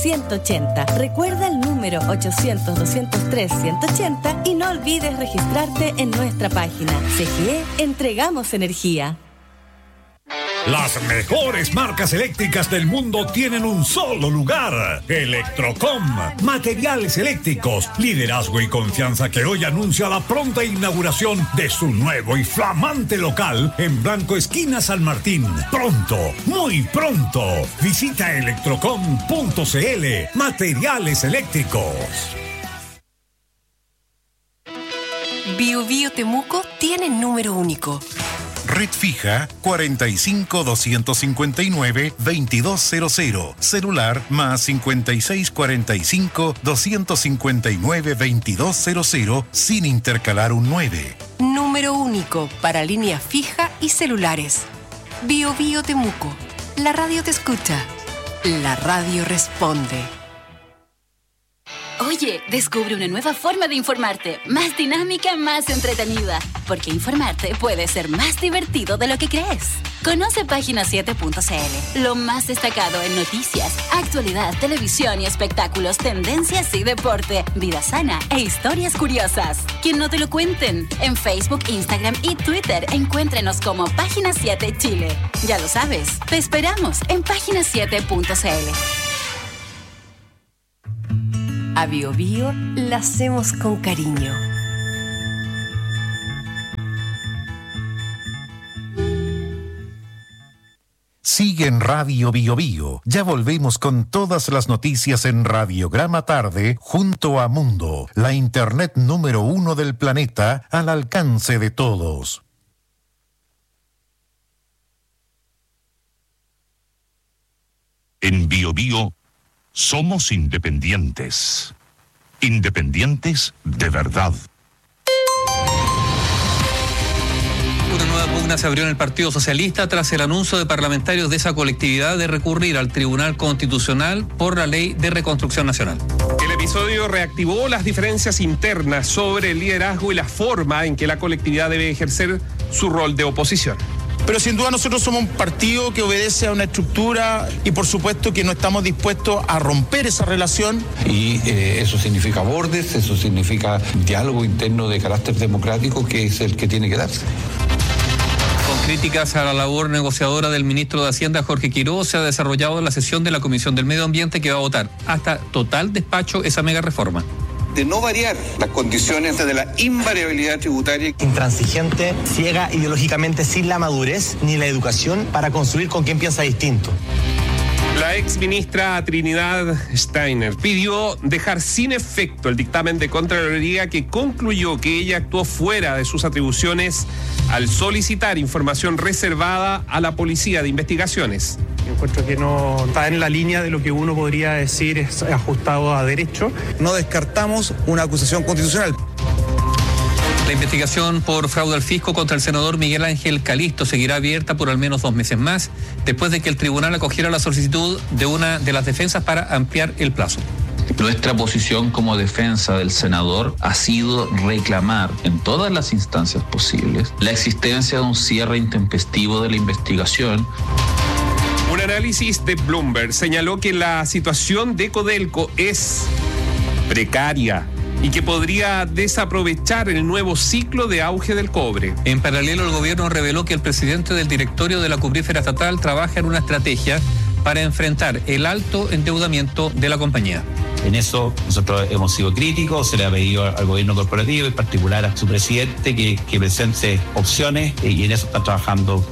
180. Recuerda el número 800-203-180 y no olvides registrarte en nuestra página. CGE, entregamos energía. Las mejores marcas eléctricas del mundo tienen un solo lugar. Electrocom. Materiales eléctricos, liderazgo y confianza que hoy anuncia la pronta inauguración de su nuevo y flamante local en Blanco Esquina San Martín. Pronto, muy pronto. Visita electrocom.cl. Materiales eléctricos. Bio Bio Temuco tiene número único. Red fija 45-259-2200. Celular más 5645-259-2200 sin intercalar un 9. Número único para línea fija y celulares. Bio Bio Temuco. La radio te escucha. La radio responde. Oye, descubre una nueva forma de informarte, más dinámica, más entretenida, porque informarte puede ser más divertido de lo que crees. Conoce Página7.cl, lo más destacado en noticias, actualidad, televisión y espectáculos, tendencias y deporte, vida sana e historias curiosas. Que no te lo cuenten. En Facebook, Instagram y Twitter, encuéntrenos como Página 7 Chile. Ya lo sabes, te esperamos en Página7.cl. A Bio Bio la hacemos con cariño. Sigue en Radio Bio Bio. Ya volvemos con todas las noticias en Radiograma Tarde junto a Mundo, la internet número 1 del planeta al alcance de todos. En Bio Bio somos independientes. Independientes de verdad. Una nueva pugna se abrió en el Partido Socialista tras el anuncio de parlamentarios de esa colectividad de recurrir al Tribunal Constitucional por la Ley de Reconstrucción Nacional. El episodio reactivó las diferencias internas sobre el liderazgo y la forma en que la colectividad debe ejercer su rol de oposición. Pero sin duda nosotros somos un partido que obedece a una estructura y por supuesto que no estamos dispuestos a romper esa relación. Y eso significa bordes, eso significa diálogo interno de carácter democrático que es el que tiene que darse. Con críticas a la labor negociadora del ministro de Hacienda, Jorge Quiroz, se ha desarrollado la sesión de la Comisión del Medio Ambiente que va a votar hasta total despacho esa mega reforma. De no variar las condiciones de la invariabilidad tributaria. Intransigente, ciega ideológicamente, sin la madurez ni la educación para construir con quien piensa distinto. La exministra Trinidad Steiner pidió dejar sin efecto el dictamen de Contraloría que concluyó que ella actuó fuera de sus atribuciones al solicitar información reservada a la Policía de Investigaciones. Encuentro que no está en la línea de lo que uno podría decir es ajustado a derecho. No descartamos una acusación constitucional. La investigación por fraude al fisco contra el senador Miguel Ángel Calisto seguirá abierta por al menos 2 meses más, después de que el tribunal acogiera la solicitud de una de las defensas para ampliar el plazo. Nuestra posición como defensa del senador ha sido reclamar en todas las instancias posibles la existencia de un cierre intempestivo de la investigación. Un análisis de Bloomberg señaló que la situación de Codelco es precaria y que podría desaprovechar el nuevo ciclo de auge del cobre. En paralelo, el gobierno reveló que el presidente del directorio de la Cuprífera Estatal trabaja en una estrategia para enfrentar el alto endeudamiento de la compañía. En eso nosotros hemos sido críticos, se le ha pedido al gobierno corporativo, en particular a su presidente, que presente opciones y en eso está trabajando.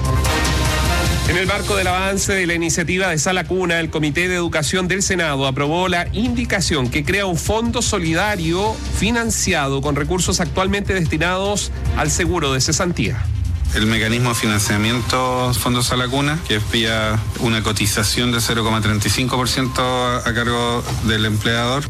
En el marco del avance de la iniciativa de Sala Cuna, el Comité de Educación del Senado aprobó la indicación que crea un fondo solidario financiado con recursos actualmente destinados al seguro de cesantía. El mecanismo de financiamiento Fondo Sala Cuna, que es vía una cotización de 0,35% a cargo del empleador.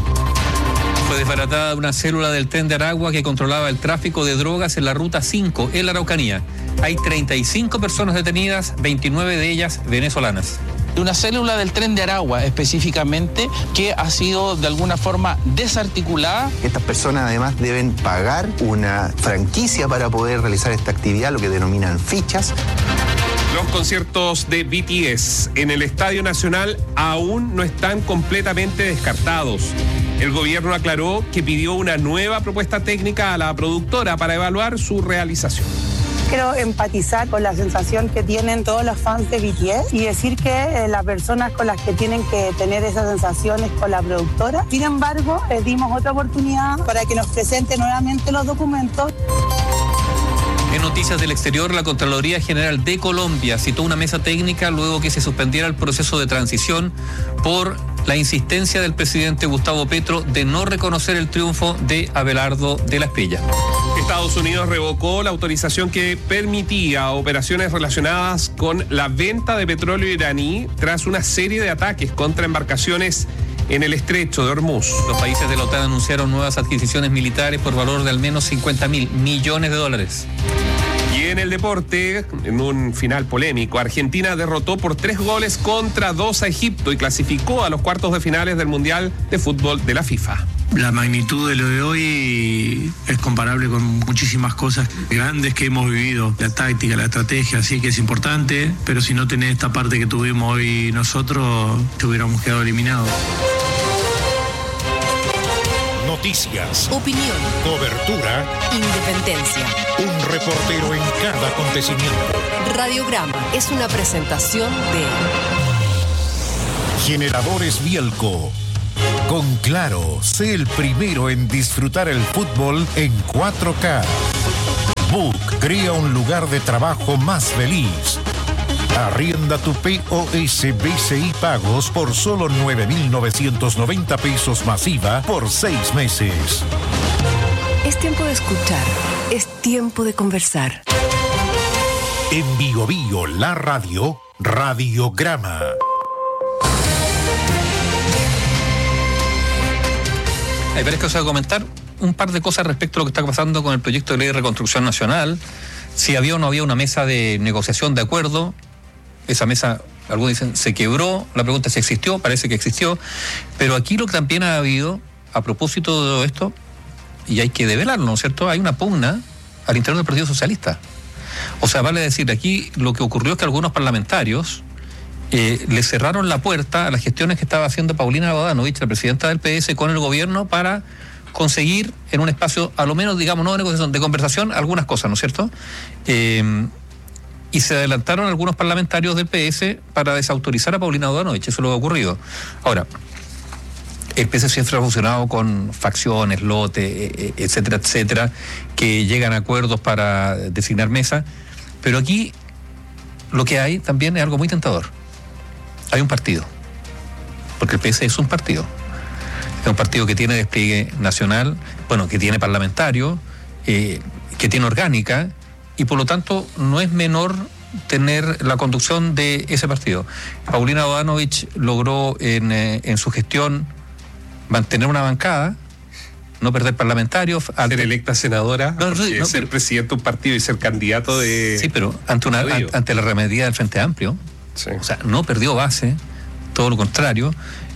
Fue desbaratada una célula del Tren de Aragua que controlaba el tráfico de drogas en la Ruta 5, en la Araucanía. Hay 35 personas detenidas, 29 de ellas venezolanas. Una célula del Tren de Aragua específicamente que ha sido de alguna forma desarticulada. Estas personas además deben pagar una franquicia para poder realizar esta actividad, lo que denominan fichas. Los conciertos de BTS en el Estadio Nacional aún no están completamente descartados. El gobierno aclaró que pidió una nueva propuesta técnica a la productora para evaluar su realización. Quiero empatizar con la sensación que tienen todos los fans de BTS y decir que las personas con las que tienen que tener esas sensaciones con la productora. Sin embargo, dimos otra oportunidad para que nos presente nuevamente los documentos. En noticias del exterior, la Contraloría General de Colombia citó una mesa técnica luego que se suspendiera el proceso de transición por la insistencia del presidente Gustavo Petro de no reconocer el triunfo de Abelardo de la Espriella. Estados Unidos revocó la autorización que permitía operaciones relacionadas con la venta de petróleo iraní tras una serie de ataques contra embarcaciones en el estrecho de Hormuz. Los países de la OTAN anunciaron nuevas adquisiciones militares por valor de al menos $50.000 millones. Y en el deporte, en un final polémico, Argentina derrotó por 3-2 a Egipto y clasificó a los cuartos de finales del Mundial de Fútbol de la FIFA. La magnitud de lo de hoy es comparable con muchísimas cosas grandes que hemos vivido. La táctica, la estrategia, sí que es importante, pero si no tenés esta parte que tuvimos hoy nosotros, te hubiéramos quedado eliminados. Noticias, opinión, cobertura, independencia. Un reportero en cada acontecimiento. Radiograma es una presentación de Generadores Bielco. Con Claro, sé el primero en disfrutar el fútbol en 4K. Book crea un lugar de trabajo más feliz. Arrienda tu POS BCI Pagos por solo 9.990 pesos masiva por 6 meses. Es tiempo de escuchar, es tiempo de conversar. En Bio Bio, la radio, Radiograma. Hay varias cosas a comentar, un par de cosas respecto a lo que está pasando con el proyecto de ley de reconstrucción nacional, si había o no había una mesa de negociación de acuerdo. Esa mesa, algunos dicen, se quebró, la pregunta es si existió, parece que existió, pero aquí lo que también ha habido, a propósito de todo esto, y hay que develarlo, ¿no es cierto?, hay una pugna al interior del Partido Socialista. O sea, vale decir, aquí lo que ocurrió es que algunos parlamentarios le cerraron la puerta a las gestiones que estaba haciendo Paulina Bodanovich, la presidenta del PS, con el gobierno para conseguir en un espacio, a lo menos, digamos, no de negociación, de conversación, algunas cosas, ¿no es cierto?, y se adelantaron algunos parlamentarios del PS para desautorizar a Paulina Bodanovich. Eso es lo que ha ocurrido. Ahora, el PS siempre ha funcionado con facciones, lotes, etcétera, etcétera, que llegan a acuerdos para designar mesa, pero aquí lo que hay también es algo muy tentador. Hay un partido, porque el PS es un partido. Es un partido que tiene despliegue nacional, bueno, que tiene parlamentario, que tiene orgánica, y por lo tanto no es menor tener la conducción de ese partido. Paulina Bodanovich logró en su gestión mantener una bancada, no perder parlamentarios. Ser electa senadora, ser presidente de un partido y ser candidato de... Sí, pero ante la arremetida del Frente Amplio, sí. O sea, no perdió base, todo lo contrario.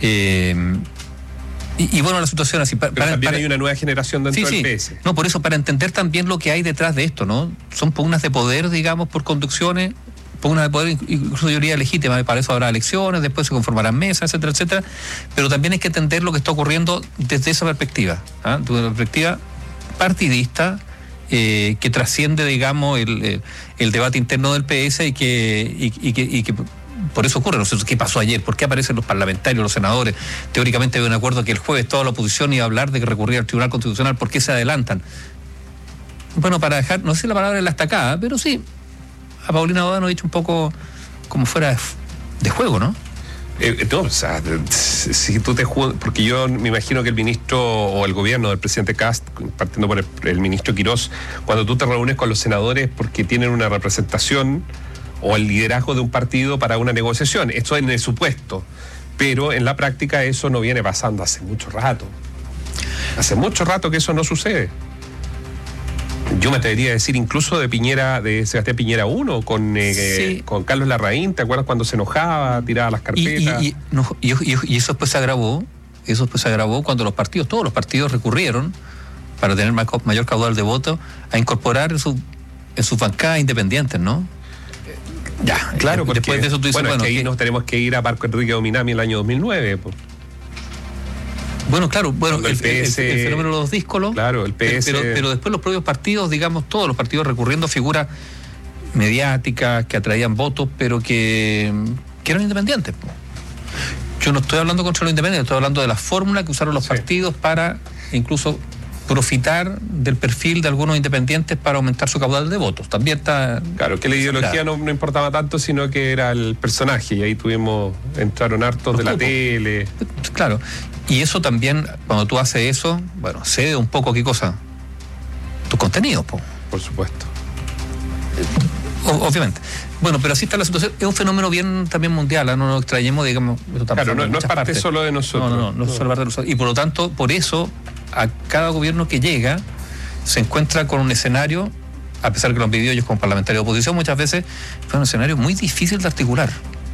Y bueno, la situación así... También hay una nueva generación dentro del PS. No, por eso, para entender también lo que hay detrás de esto, ¿no? Son pugnas de poder, digamos, por conducciones, pugnas de poder, incluso yo diría legítimas, para eso habrá elecciones, después se conformarán mesas, etcétera, etcétera, pero también hay que entender lo que está ocurriendo desde esa perspectiva, desde una perspectiva partidista, que trasciende, digamos, el debate interno del PS y que por eso ocurre. No sé qué pasó ayer, por qué aparecen los parlamentarios, los senadores. Teóricamente había un acuerdo que el jueves toda la oposición iba a hablar de que recurría al Tribunal Constitucional. ¿Por qué se adelantan? Bueno, para dejar, no sé la palabra en la estacada, pero sí, a Paulina Bodanovich un poco como fuera de juego, ¿no? No, o sea, si tú te juegas, porque yo me imagino que el ministro o el gobierno del presidente Kast, partiendo por el ministro Quirós, cuando tú te reúnes con los senadores porque tienen una representación o el liderazgo de un partido para una negociación, esto en el supuesto, pero en la práctica eso no viene pasando hace mucho rato. Hace mucho rato que eso no sucede. Yo me atrevería a decir incluso de Sebastián Piñera 1 con Carlos Larraín. ¿Te acuerdas cuando se enojaba, tiraba las carpetas? Y eso después se agravó. Eso después se agravó cuando todos los partidos recurrieron, para tener mayor caudal de votos, a incorporar en sus bancadas independientes, ¿no? Ya, claro, porque después de eso tú dices, bueno, es que ahí nos tenemos que ir a Marco Enrique Dominami el año 2009. Pues. Bueno, claro, el fenómeno de los díscolos. Claro, el PS. Pero después los propios partidos, digamos, todos los partidos recurriendo a figuras mediáticas que atraían votos, pero que eran independientes. Yo no estoy hablando contra los independientes, estoy hablando de la fórmula que usaron los partidos para incluso profitar del perfil de algunos independientes para aumentar su caudal de votos. También está... Claro, que la ideología no importaba tanto, sino que era el personaje, y ahí entraron hartos de la tele. Claro, y eso también, cuando tú haces eso, bueno, cede un poco, ¿qué cosa? Tus contenidos, por supuesto. Obviamente. Bueno, pero así está la situación. Es un fenómeno bien también mundial, no nos extrañemos, digamos. Claro, no es parte solo de nosotros. No es solo parte de nosotros. Y por lo tanto, por eso, a cada gobierno que llega, se encuentra con un escenario, a pesar que lo han vivido ellos como parlamentarios de oposición, muchas veces fue un escenario muy difícil de articular.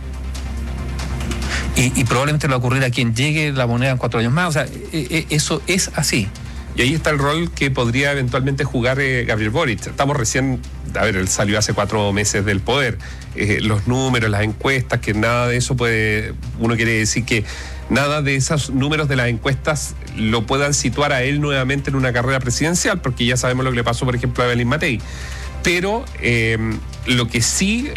Y probablemente le va a ocurrir a quien llegue la moneda en 4 años más. O sea, eso es así. Y ahí está el rol que podría eventualmente jugar Gabriel Boric. Estamos recién, él salió hace 4 meses del poder. Los números, las encuestas, que nada de eso uno quiere decir que nada de esos números de las encuestas lo puedan situar a él nuevamente en una carrera presidencial, porque ya sabemos lo que le pasó, por ejemplo, a Evelyn Matei. Pero lo que sí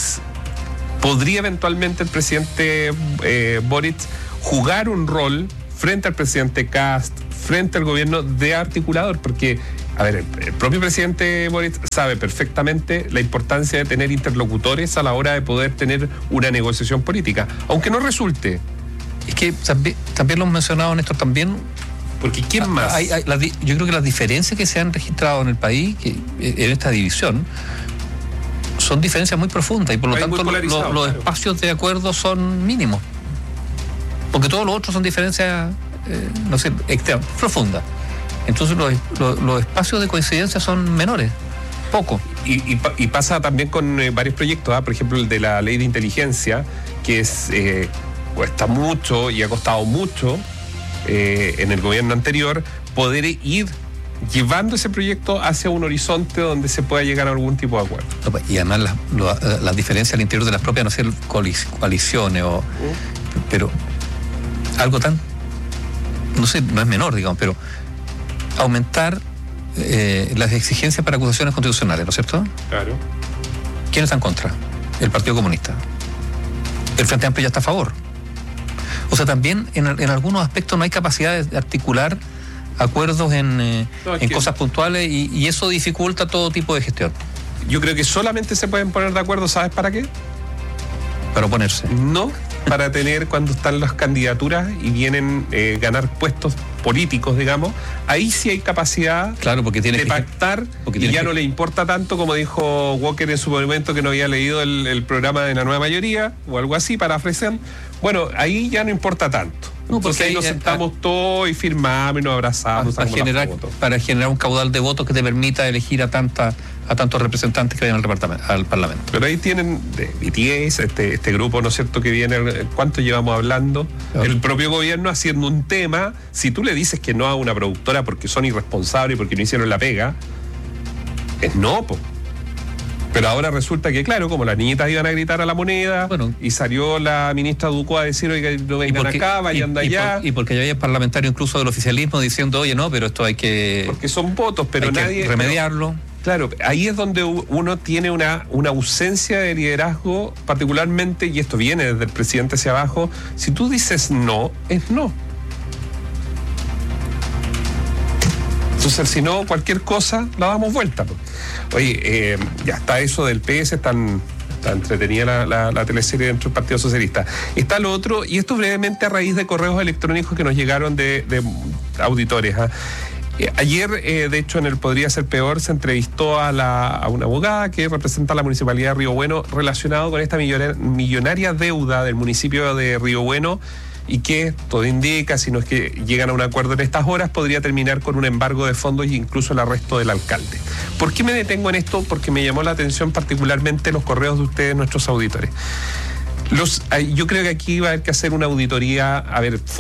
podría eventualmente el presidente Boric jugar un rol frente al presidente Kast, frente al gobierno de articulador, porque, el propio presidente Boric sabe perfectamente la importancia de tener interlocutores a la hora de poder tener una negociación política, aunque no resulte. Es que también lo hemos mencionado, Néstor, también. Porque ¿quién más? Yo creo que las diferencias que se han registrado en el país, en esta división, son diferencias muy profundas y por lo tanto los espacios de acuerdo son mínimos. Porque todos los otros son diferencias, externas, profundas. Entonces los espacios de coincidencia son menores, poco. Y pasa también con varios proyectos, por ejemplo el de la ley de inteligencia, que cuesta mucho y ha costado mucho en el gobierno anterior poder ir llevando ese proyecto hacia un horizonte donde se pueda llegar a algún tipo de acuerdo. Y además las diferencias al interior de las propias, coaliciones, pero algo tan, no es menor, digamos, pero aumentar las exigencias para acusaciones constitucionales, ¿no es cierto? Claro. ¿Quién está en contra? El Partido Comunista. El Frente Amplio ya está a favor. O sea, también en algunos aspectos no hay capacidad de articular acuerdos en cosas puntuales y eso dificulta todo tipo de gestión. Yo creo que solamente se pueden poner de acuerdo, ¿sabes para qué? Para oponerse. No, para tener cuando están las candidaturas y vienen ganar puestos políticos, digamos, ahí sí hay capacidad de pactar y ya no le importa tanto, como dijo Walker en su momento, que no había leído el programa de la nueva mayoría o algo así, para ofrecer. Bueno, ahí ya no importa tanto. No, porque ahí nos sentamos todos y firmamos y nos abrazamos. Para generar un caudal de votos que te permita elegir a tantos representantes que vayan al Parlamento. Pero ahí tienen BTS, este grupo, ¿no es cierto?, que viene, ¿cuánto llevamos hablando? Claro. El propio gobierno haciendo un tema. Si tú le dices que no a una productora porque son irresponsables y porque no hicieron la pega, es no, Pero ahora resulta que, claro, como las niñitas iban a gritar a la moneda, y salió la ministra Ducó a decir, oiga, no vengan acá, vayan de allá. Y porque ya había parlamentarios incluso del oficialismo diciendo, oye, no, pero esto hay que... Porque son votos, pero nadie... que remediarlo. Claro, ahí es donde uno tiene una ausencia de liderazgo, particularmente, y esto viene desde el presidente hacia abajo. Si tú dices no, es no. Entonces, si no, cualquier cosa la damos vuelta. Oye, ya está eso del PS, está entretenida la teleserie dentro del Partido Socialista. Está lo otro, y esto brevemente a raíz de correos electrónicos que nos llegaron de auditores. Ayer, de hecho, en el Podría Ser Peor, se entrevistó a una abogada que representa a la Municipalidad de Río Bueno relacionado con esta millonaria deuda del municipio de Río Bueno, y que todo indica, si no es que llegan a un acuerdo en estas horas, podría terminar con un embargo de fondos e incluso el arresto del alcalde. ¿Por qué me detengo en esto? Porque me llamó la atención particularmente los correos de ustedes, nuestros auditores. Yo creo que aquí va a haber que hacer una auditoría,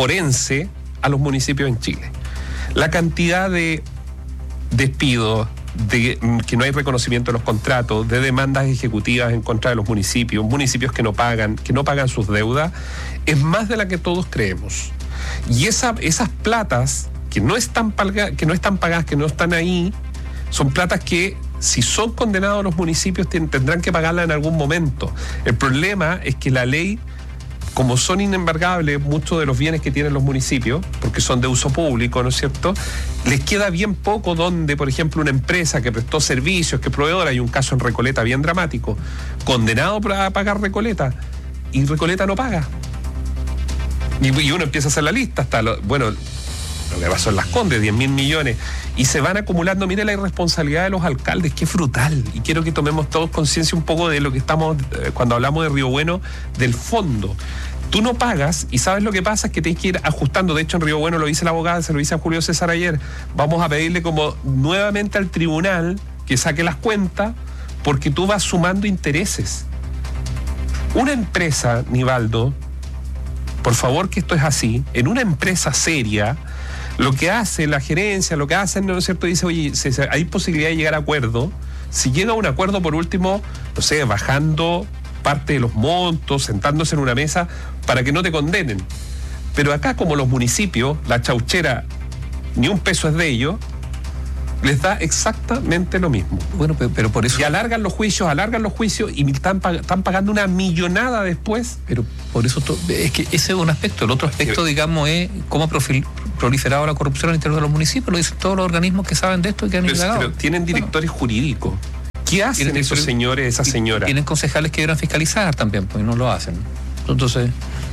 forense a los municipios en Chile. La cantidad de despidos, de que no hay reconocimiento de los contratos, de demandas ejecutivas en contra de los municipios que no pagan sus deudas, es más de la que todos creemos. Y esas platas que no están pagadas, que no están ahí, son platas que, si son condenados los municipios, tendrán que pagarla en algún momento. El problema es que la ley, como son inembargables muchos de los bienes que tienen los municipios, porque son de uso público, ¿no es cierto?, les queda bien poco donde, por ejemplo, una empresa que prestó servicios, que es proveedora, hay un caso en Recoleta bien dramático, condenado a pagar Recoleta, y Recoleta no paga. Y uno empieza a hacer la lista, hasta lo que pasó en Las Condes, 10.000 millones, y se van acumulando. Mire la irresponsabilidad de los alcaldes, que es brutal, y quiero que tomemos todos conciencia un poco de lo que estamos, cuando hablamos de Río Bueno, del fondo. Tú no pagas, y sabes lo que pasa, es que tienes que ir ajustando. De hecho, en Río Bueno, lo dice la abogada, se lo dice a Julio César ayer, vamos a pedirle como nuevamente al tribunal que saque las cuentas, porque tú vas sumando intereses. Una empresa, Nivaldo, por favor, que esto es así, en una empresa seria, lo que hace la gerencia, lo que hacen, ¿no es cierto?, dice, oye, hay posibilidad de llegar a acuerdo. Si llega a un acuerdo, por último, no sé, bajando parte de los montos, sentándose en una mesa para que no te condenen. Pero acá, como los municipios, la chauchera, ni un peso es de ellos, les da exactamente lo mismo. Bueno, pero por eso... Y alargan los juicios y están pagando una millonada después. Pero por eso es que ese es un aspecto. El otro aspecto, digamos, es cómo ha proliferado la corrupción al interior de los municipios. Lo dicen todos los organismos que saben de esto y que han indagado. Pero tienen directores jurídicos. ¿Qué hacen esos señores, esas señoras? Tienen concejales que deberán fiscalizar también, pues no lo hacen. Entonces...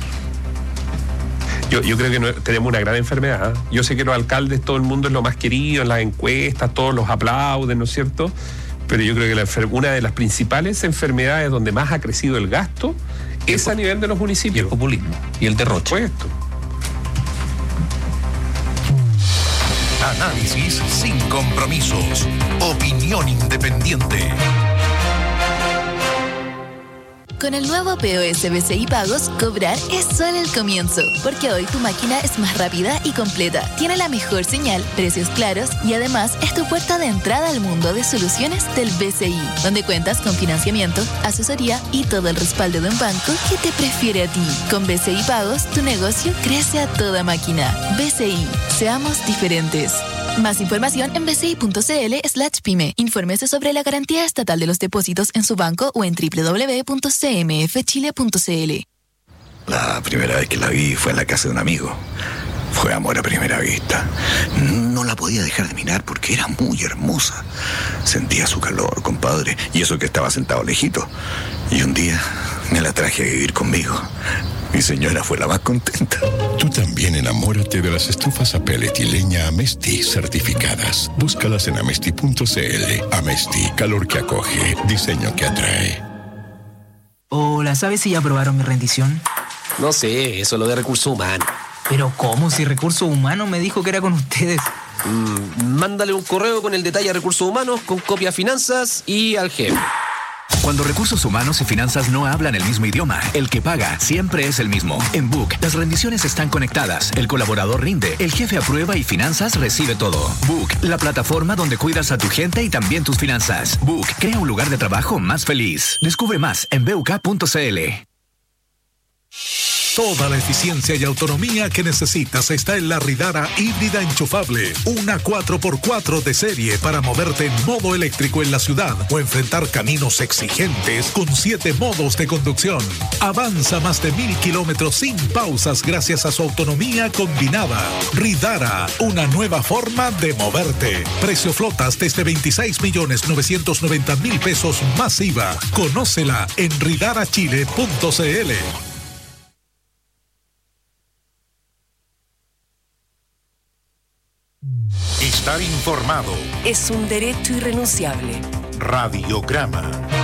Yo creo que tenemos una gran enfermedad. Yo sé que los alcaldes, todo el mundo es lo más querido, en las encuestas, todos los aplauden, ¿no es cierto? Pero yo creo que una de las principales enfermedades donde más ha crecido el gasto es a nivel de los municipios. Y el populismo, y el derroche. Por supuesto. Análisis sin compromisos. Opinión independiente. Con el nuevo POS BCI Pagos, cobrar es solo el comienzo, porque hoy tu máquina es más rápida y completa, tiene la mejor señal, precios claros y además es tu puerta de entrada al mundo de soluciones del BCI, donde cuentas con financiamiento, asesoría y todo el respaldo de un banco que te prefiere a ti. Con BCI Pagos, tu negocio crece a toda máquina. BCI, seamos diferentes. Más información en bci.cl/pyme. Infórmese sobre la garantía estatal de los depósitos en su banco o en www.cmfchile.cl. La primera vez que la vi fue en la casa de un amigo. Fue amor a primera vista. No la podía dejar de mirar porque era muy hermosa. Sentía su calor, compadre, y eso que estaba sentado lejito. Y un día me la traje a vivir conmigo. Mi señora fue la más contenta. Tú también enamórate de las estufas a pellet y leña Amesti certificadas. Búscalas en amesti.cl. Amesti, calor que acoge, diseño que atrae. Hola, ¿sabes si ya aprobaron mi rendición? No sé, eso es lo de recursos humanos. ¿Pero cómo? Si Recursos Humanos me dijo que era con ustedes. Mándale un correo con el detalle a Recursos Humanos, con copia a Finanzas y al jefe. Cuando Recursos Humanos y Finanzas no hablan el mismo idioma, el que paga siempre es el mismo. En Book, las rendiciones están conectadas, el colaborador rinde, el jefe aprueba y Finanzas recibe todo. Book, la plataforma donde cuidas a tu gente y también tus finanzas. Book, crea un lugar de trabajo más feliz. Descubre más en buk.cl. Toda la eficiencia y autonomía que necesitas está en la Ridara híbrida enchufable. Una 4x4 de serie para moverte en modo eléctrico en la ciudad o enfrentar caminos exigentes con 7 modos de conducción. Avanza más de 1,000 kilómetros sin pausas gracias a su autonomía combinada. Ridara, una nueva forma de moverte. Precio flotas desde 26.990.000 pesos más IVA. Conócela en ridarachile.cl. Estar informado es un derecho irrenunciable. Radiograma.